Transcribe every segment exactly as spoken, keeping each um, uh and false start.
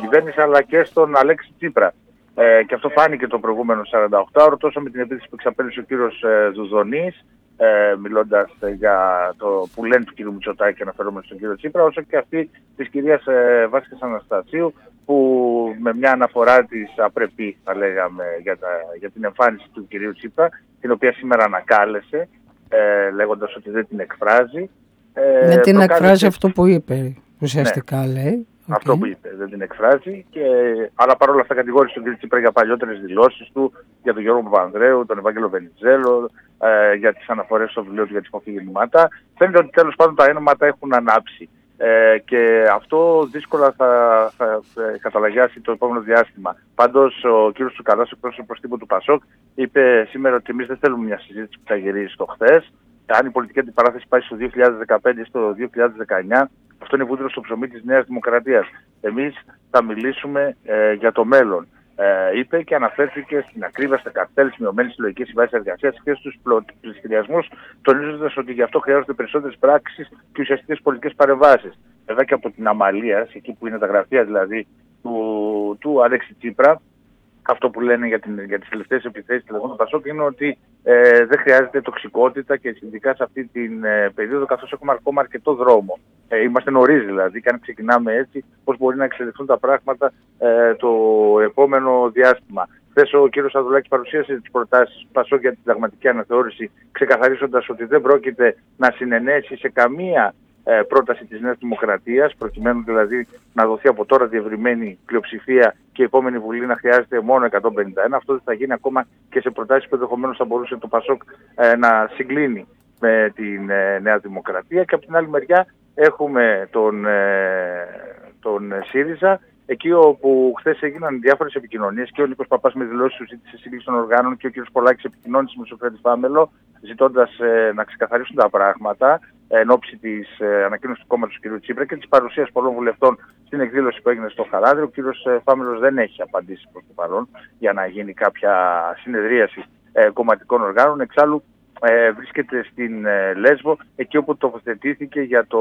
κυβέρνηση αλλά και στον Αλέξη Τσίπρα. Ε, και αυτό φάνηκε το προηγούμενο σαράντα οκτώ ώρο, τόσο με την επίθεση που εξαπέλυσε ο κύριος ε, Δουδονής, ε, μιλώντας ε, για το που λένε του κύριου Μητσοτάκη και αναφερόμενο στον κύριο Τσίπρα, όσο και αυτή της κυρίας ε, Βάσης Αναστασίου, που με μια αναφορά της απρεπή, θα λέγαμε, για, τα, για την εμφάνιση του κυρίου Τσίπρα, την οποία σήμερα ανακάλεσε, ε, λέγοντας ότι δεν την εκφράζει. Ε, δεν την προκάλεσε... εκφράζει αυτό που είπε, ουσιαστικά ναι. λέει. Okay. Αυτό που είπε, δεν την εκφράζει. Και, αλλά παρόλα αυτά κατηγόρησε τον κύριο Τσίπρα για παλιότερες δηλώσεις του, για τον Γιώργο Παπανδρέου, τον Ευάγγελο Βενιζέλο, ε, για τις αναφορές στο βιβλίο του για τις υποφυγεννήματα. Φαίνεται ότι τέλος πάντων τα ένωματα έχουν ανάψει. Ε, και αυτό δύσκολα θα, θα, θα καταλαγιάσει το επόμενο διάστημα. Πάντως ο κύριος Τσουκαλάς, εκπρόσωπος τύπου του Πασόκ, είπε σήμερα ότι εμείς δεν θέλουμε μια συζήτηση που θα γυρίσει στο χθες. Αν η πολιτική αντιπαράθεση πάει στο δύο χιλιάδες δεκαπέντε ή στο δύο χιλιάδες δεκαεννιά, αυτό είναι βούτυρο στο ψωμί της Νέας Δημοκρατίας. Εμείς θα μιλήσουμε ε, για το μέλλον. Ε, είπε και αναφέρθηκε στην ακρίβεια, στα καρτέλ, στις μειωμένες συλλογικές συμβάσεις εργασίας και στους πληστηριασμούς, τονίζοντας ότι γι' αυτό χρειάζονται περισσότερες πράξεις και ουσιαστικές πολιτικές παρεμβάσεις. Βέβαια και από την Αμαλία, εκεί που είναι τα γραφεία δηλαδή του, του Αλέξη Τσίπρα, αυτό που λένε για, την, για τις τελευταίες επιθέσεις του Πασόκ είναι ότι ε, δεν χρειάζεται τοξικότητα και ειδικά σε αυτή την ε, περίοδο, καθώς έχουμε ακόμα αρκετό δρόμο. Ε, είμαστε νωρίς δηλαδή, και αν ξεκινάμε έτσι, πώς μπορεί να εξελιχθούν τα πράγματα ε, το επόμενο διάστημα. Χθες ο κύριος Αδουλάκης παρουσίασε τις προτάσεις του Πασόκ για την συνταγματική αναθεώρηση, ξεκαθαρίζοντας ότι δεν πρόκειται να συνενέσει σε καμία ε, πρόταση της Νέας Δημοκρατίας, προκειμένου δηλαδή να δοθεί από τώρα διευρυμένη πλειοψηφία και η επόμενη Βουλή να χρειάζεται μόνο εκατόν πενήντα ένα. Αυτό δεν θα γίνει ακόμα και σε προτάσεις που ενδεχομένως θα μπορούσε το Πασόκ ε, να συγκλίνει με την ε, Νέα Δημοκρατία. Και από την άλλη μεριά έχουμε τον, ε, τον ΣΥΡΙΖΑ, εκεί όπου χθες έγιναν διάφορες επικοινωνίες και ο Νίκος Παπάς με δηλώσεις του ζήτησε σύγκληση των οργάνων και ο κ. Πολάκης επικοινώνησε με τον Σοφρέτη Φάμελο, ζητώντας ε, να ξεκαθαρίσουν τα πράγματα εν ώψη της ε, ανακοίνωσης του κόμματος του κ. Τσίπρα και της παρουσίας πολλών βουλευτών στην εκδήλωση που έγινε στο Χαράδρι. Ο κ. Φάμελος δεν έχει απαντήσει προς το παρόν για να γίνει κάποια συνεδρίαση ε, κομματικών οργάνων. Εξάλλου ε, βρίσκεται στην ε, Λέσβο, εκεί όπου τοποθετήθηκε για το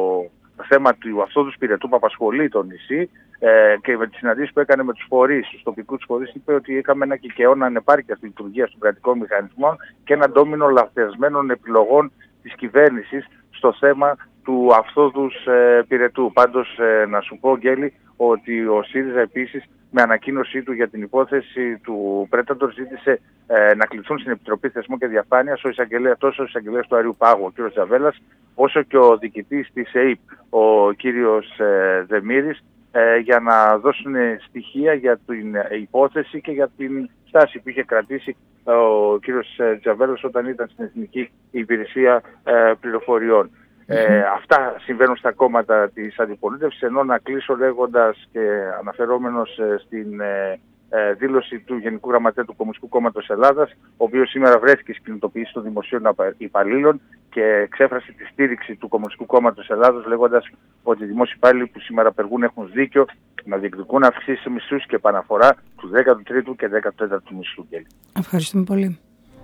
θέμα του αυτόδους πυρετού που απασχολεί το νησί ε, και με τις συναντήσεις που έκανε με τους φορείς, τους τοπικούς φορείς, είπε ότι είχαμε ένα κικαιώνα ανεπάρκεια στη λειτουργία των κρατικών μηχανισμών και ένα ντόμινο λαθασμένων επιλογών της κυβέρνησης στο θέμα του αυτόδους ε, πυρετού. Πάντως ε, να σου πω, Γκέλη, ότι ο ΣΥΡΙΖΑ επίσης με ανακοίνωσή του για την υπόθεση του Πρέταντορ ζήτησε ε, να κληθούν στην Επιτροπή Θεσμού και Διαφάνειας ο εισαγγελέας, τόσο ο εισαγγελέας του Αριού Πάγου, ο κ. Τζαβέλας, όσο και ο διοικητής της ΕΕΠ, ο κ. Ε, Δεμήρης, ε, για να δώσουν στοιχεία για την υπόθεση και για την στάση που είχε κρατήσει ε, ο κ. Τζαβέλας όταν ήταν στην Εθνική Υπηρεσία ε, Πληροφοριών. Ε, αυτά συμβαίνουν στα κόμματα της αντιπολίτευσης, ενώ να κλείσω λέγοντας και αναφερόμενος ε, στην ε, ε, δήλωση του Γενικού Γραμματέα του Κομμουνιστικού Κόμματος Ελλάδας, ο οποίος σήμερα βρέθηκε στην κινητοποίηση των δημοσίων υπαλλήλων και εξέφρασε τη στήριξη του Κομμουνιστικού Κόμματος Ελλάδος, λέγοντας ότι οι δημόσιοι υπάλληλοι που σήμερα απεργούν έχουν δίκιο να διεκδικούν αυξήσεις σε μισθούς και επαναφορά του δέκατου τρίτου και δέκατου τέταρτου μισθού. Ευχαριστούμε πολύ.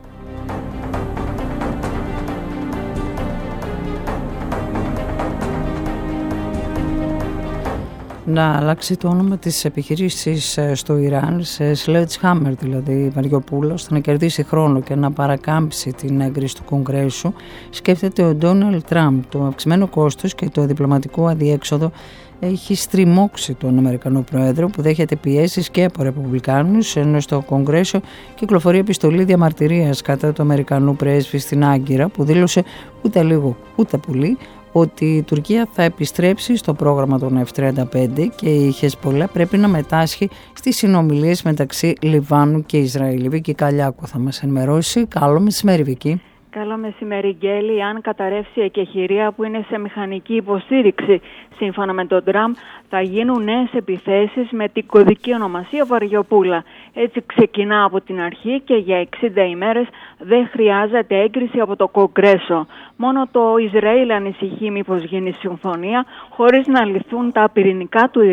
Να αλλάξει το όνομα της επιχειρήσης στο Ιράν σε Sledgehammer, δηλαδή Βαριοπούλο, ώστε να κερδίσει χρόνο και να παρακάμψει την έγκριση του Κογκρέσου, σκέφτεται ο Ντόναλντ Τραμπ. Το αυξημένο κόστος και το διπλωματικό αδιέξοδο έχει στριμώξει τον Αμερικανό Πρόεδρο, που δέχεται πιέσεις και από Ρεπουμπλικάνους, ενώ στο Κογκρέσο κυκλοφορεί επιστολή διαμαρτυρίας κατά του Αμερικανού πρέσβη στην Άγκυρα, που δήλωσε ούτε λίγο ούτε πολύ ότι η Τουρκία θα επιστρέψει στο πρόγραμμα των εφ τριάντα πέντε και η Χεσπολά πρέπει να μετάσχει στις συνομιλίες μεταξύ Λιβάνου και Ισραήλ. Η Βίκη Καλιάκου θα μας ενημερώσει. Καλό μεσημέρι, Βίκη. Καλό μεσημέρι, Γκέλη. Αν καταρρεύσει η εκεχηρία που είναι σε μηχανική υποστήριξη σύμφωνα με τον Τραμπ, θα γίνουν νέες επιθέσεις με την κωδική ονομασία Βαριοπούλα. Έτσι ξεκινά από την αρχή και για εξήντα ημέρες δεν χρειάζεται έγκριση από το Κογκρέσο. Μόνο το Ισραήλ ανησυχεί μήπως γίνει συμφωνία χωρίς να λυθούν τα πυρηνικά του Ιράν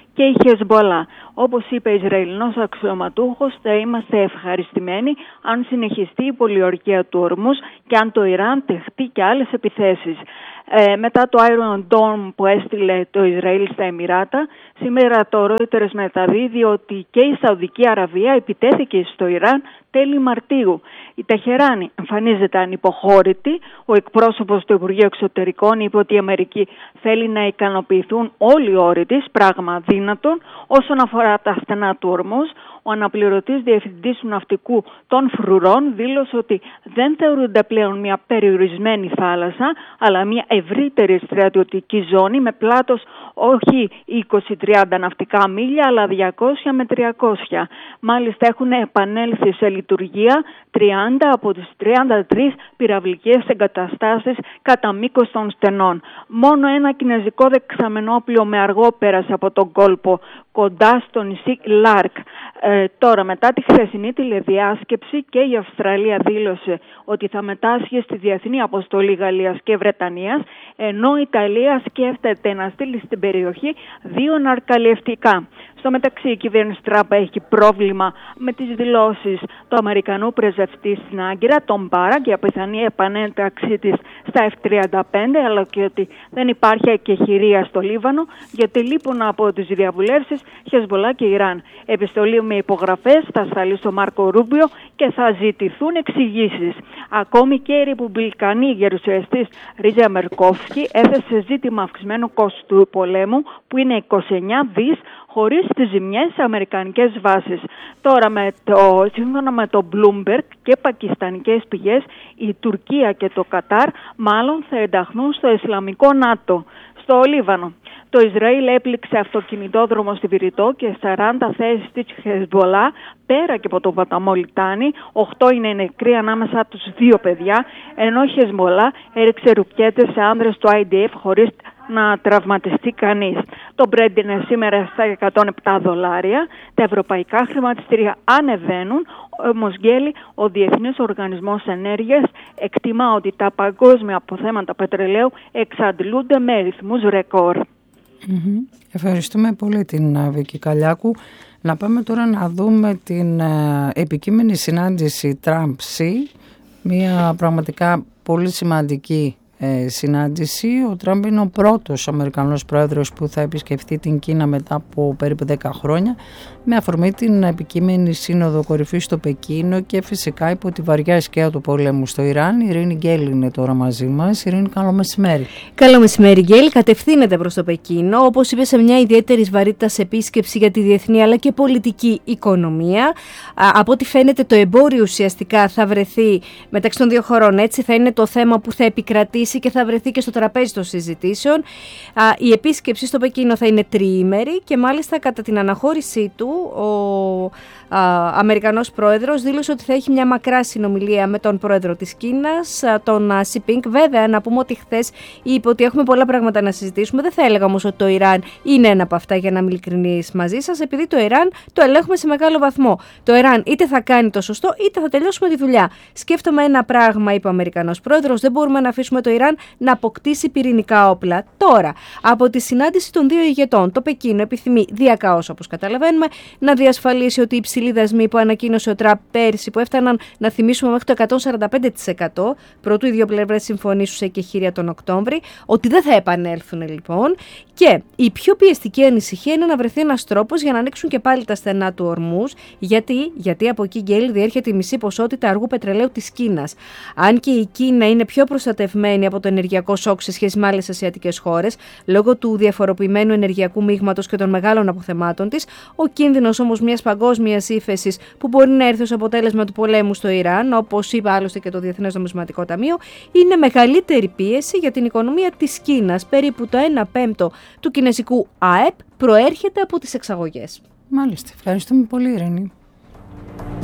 και η Χεσμπολά. Όπως είπε Ισραηλινός αξιωματούχος, θα είμαστε ευχαριστημένοι αν συνεχιστεί η πολιορκία του Ορμούζ και αν το Ιράν δεχτεί και άλλες επιθέσεις. Ε, μετά το Iron Dome που έστειλε το Ισραήλ στα Εμιράτα, σήμερα το Reuters μεταδίδει ότι και η Σαουδική Αραβία επιτέθηκε στο Ιράν τέλη Μαρτίου. Η Τεχεράνη εμφανίζεται ανυποχώρητη. Ο εκπρόσωπος του Υπουργείου Εξωτερικών είπε ότι η Αμερική θέλει να ικανοποιηθούν όλοι οι όροι της, πράγμα αδύνατον. Όσον αφορά τα στενά του Ορμούζ, ο αναπληρωτής διευθυντής του ναυτικού των Φρουρών δήλωσε ότι δεν θεωρούνται πλέον μια περιορισμένη θάλασσα, αλλά μια ευρύτερη στρατιωτική ζώνη με πλάτος όχι είκοσι με τριάντα ναυτικά μίλια, αλλά διακόσια με τριακόσια. Μάλιστα έχουν επανέλθει σε λειτουργία τριάντα από τις τριάντα τρεις πυραυλικές εγκαταστάσεις κατά μήκος των στενών. Μόνο ένα κινέζικο δεξαμενόπλιο με αργό πέρασε από τον κόλπο κοντά στο νησί Λάρκ. Ε, τώρα, μετά τη χθεσινή τηλεδιάσκεψη, και η Αυστραλία δήλωσε ότι θα μετάσχει στη Διεθνή Αποστολή Γαλλίας και Βρετανίας, ενώ η Ιταλία σκέφτεται να στείλει στην περιοχή δύο ναρκαλιευτικά. Στο μεταξύ, η κυβέρνηση Τραμπ έχει πρόβλημα με τις δηλώσεις του Αμερικανού πρεσβευτή στην Άγκυρα, τον Μπάρα, για πιθανή επανένταξή της στα εφ τριάντα πέντε, αλλά και ότι δεν υπάρχει εκεχηρία στο Λίβανο, γιατί λείπουν από τις διαβουλεύσεις Χεσμπολά και Ιράν. Επιστολή με υπογραφές θα σταλεί στο Μάρκο Ρούμπιο και θα ζητηθούν εξηγήσεις. Ακόμη και η ρεπουμπλικανή γερουσιαστής Ρίτζα Μερκόφσκι έθεσε ζήτημα αυξημένου κόστου του πολέμου, που είναι είκοσι εννέα δις, χωρίς τις ζημιές σε αμερικανικές βάσεις. Τώρα, με το, σύμφωνα με το Bloomberg και πακιστανικές πηγές, η Τουρκία και το Κατάρ μάλλον θα ενταχθούν στο Ισλαμικό ΝΑΤΟ. Στο Λίβανο, το Ισραήλ έπληξε αυτοκινητόδρομο στη Βηρητό και σαράντα θέσεις της Χεσμπολά πέρα και από το ποταμό Λιτάνι. οκτώ είναι νεκροί, ανάμεσα τους δύο παιδιά, ενώ η Χεσμπολά έριξε ρουκέτες σε άνδρες του άι ντι εφ χωρίς να τραυματιστεί κανείς. Το Brent είναι σήμερα στα εκατόν επτά δολάρια. Τα ευρωπαϊκά χρηματιστήρια ανεβαίνουν. Όμως, Γκέλη, ο Διεθνής Οργανισμός Ενέργειας εκτιμά ότι τα παγκόσμια αποθέματα πετρελαίου εξαντλούνται με ρυθμούς ρεκόρ. Mm-hmm. Ευχαριστούμε πολύ την Βίκη Καλιάκου. Να πάμε τώρα να δούμε την ε, επικείμενη συνάντηση Τραμπ-Σι, μια πραγματικά πολύ σημαντική ε, συνάντηση. Ο Τραμπ είναι ο πρώτος Αμερικανός πρόεδρος που θα επισκεφτεί την Κίνα μετά από περίπου δέκα χρόνια, με αφορμή την επικείμενη σύνοδο κορυφής στο Πεκίνο και φυσικά υπό τη βαριά σκιά του πολέμου στο Ιράν. Η Ειρήνη Γκέλη είναι τώρα μαζί μας. Ειρήνη, καλό μεσημέρι. Καλό μεσημέρι, Γκέλη. Κατευθύνεται προς το Πεκίνο, όπως είπε, σε μια ιδιαίτερη βαρύτητας επίσκεψη για τη διεθνή αλλά και πολιτική οικονομία. Α, από ό,τι φαίνεται, το εμπόριο ουσιαστικά θα βρεθεί μεταξύ των δύο χωρών. Έτσι, θα είναι το θέμα που θα επικρατήσει και θα βρεθεί και στο τραπέζι των συζητήσεων. Α, η επίσκεψη στο Πεκίνο θα είναι τριήμερη και μάλιστα κατά την αναχώρησή του, ο α, Αμερικανός πρόεδρος δήλωσε ότι θα έχει μια μακρά συνομιλία με τον πρόεδρο της Κίνας, α, τον Σι Πινγκ. Βέβαια, να πούμε ότι χθες είπε ότι έχουμε πολλά πράγματα να συζητήσουμε. Δεν θα έλεγα όμως ότι το Ιράν είναι ένα από αυτά, για να είμαι ειλικρινής μαζί σας, επειδή το Ιράν το ελέγχουμε σε μεγάλο βαθμό. Το Ιράν είτε θα κάνει το σωστό, είτε θα τελειώσουμε τη δουλειά. Σκέφτομαι ένα πράγμα, είπε ο Αμερικανός πρόεδρος, δεν μπορούμε να αφήσουμε το Ιράν να αποκτήσει πυρηνικά όπλα. Τώρα, από τη συνάντηση των δύο ηγετών, το Πεκίνο επιθυμεί διακαώς, όπως καταλαβαίνουμε, να διασφαλίσει ότι οι υψηλοί δασμοί που ανακοίνωσε ο Τραμπ πέρσι, που έφταναν, να θυμίσουμε, μέχρι το εκατόν σαράντα πέντε τοις εκατό, προτού οι δύο πλευρές συμφωνήσουν σε εκεχηρία τον Οκτώβρη, ότι δεν θα επανέλθουν λοιπόν. Και η πιο πιεστική ανησυχία είναι να βρεθεί ένας τρόπος για να ανοίξουν και πάλι τα στενά του Ορμούζ. Γιατί, γιατί από εκεί, Γκέλη, διέρχεται η μισή ποσότητα αργού πετρελαίου της Κίνας. Αν και η Κίνα είναι πιο προστατευμένη από το ενεργειακό σοκ σε σχέση με άλλες ασιατικές χώρες, λόγω του διαφοροποιημένου ενεργειακού μείγματος και των μεγάλων αποθεμάτων της, ο κίνδυνος όμως μιας παγκόσμιας ύφεσης που μπορεί να έρθει ως αποτέλεσμα του πολέμου στο Ιράν, όπως είπε άλλωστε και το Διεθνές Νομισματικό Ταμείο, είναι μεγαλύτερη πίεση για την οικονομία της Κίνας. Περίπου το ένα πέμπτο του κινέζικου Α Ε Π προέρχεται από τις εξαγωγές. Μάλιστα. Ευχαριστούμε πολύ, Ειρήνη.